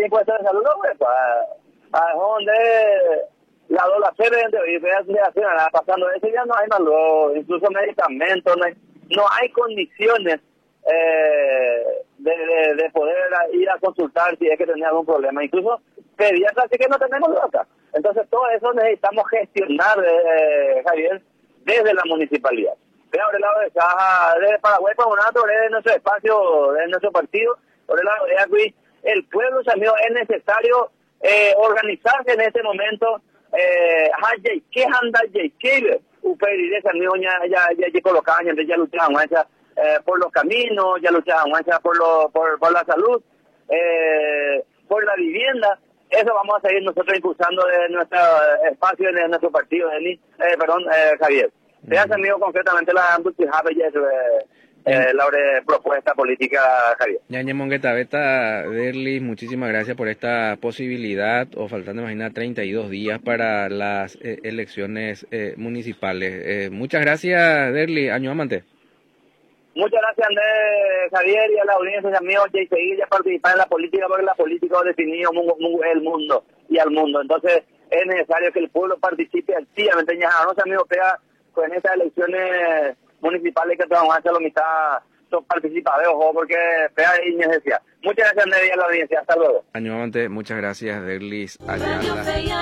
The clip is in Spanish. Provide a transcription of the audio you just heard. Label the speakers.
Speaker 1: tiempo de salud, no, pues, a donde la fe y pasando eso ya no hay más, incluso medicamentos, no hay condiciones de poder ir a consultar si es que tenía algún problema. Incluso pediatras sí que no tenemos acá. Entonces todo eso necesitamos gestionar, Javier, desde la municipalidad. Pero por el lado de Paraguay, Pamonato, de nuestro espacio, de nuestro partido, por el lado de aquí, el pueblo, amigos, es necesario organizarse en este momento. ¿Qué anda Jake? Upediré, amigos, ya colocaban, ya luchaban por los caminos, ya luchaban por la salud, por la vivienda. Eso vamos a seguir nosotros impulsando de nuestro espacio, de nuestro partido, Javier. Te has amigo concretamente la propuesta política, Javier.
Speaker 2: Ñañe Mongueta, Beta Derlis, muchísimas gracias por esta posibilidad, o faltando, imagina, 32 días para las elecciones municipales. Muchas gracias, Derlis, año amante.
Speaker 1: Muchas gracias, Andrés, Javier, y a la audiencia, amigos, y seguir ya participar en la política, porque la política ha definido el mundo y al mundo. Entonces, es necesario que el pueblo participe activamente. Ya no se amigos, pega con estas elecciones municipales que vamos a hacer la mitad son participados, ojo, porque pega y necesidad. Muchas gracias, Andrés, y a la audiencia. Hasta luego.
Speaker 2: Año amante, muchas gracias, Derlis Ayala.